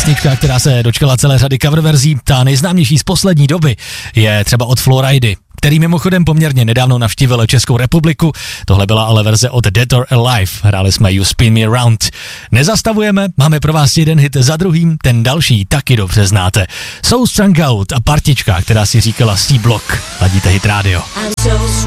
písnička, která se dočkala celé řady cover verzí. Ta nejznámější z poslední doby je třeba od Floridy, který mimochodem poměrně nedávno navštívil Českou republiku. Tohle byla ale verze od Dead or Alive. Hráli jsme You Spin Me Around. Nezastavujeme, máme pro vás jeden hit za druhým, ten další taky dobře znáte. So Strung Out a partička, která si říkala C-Block. Ladíte Hit Radio.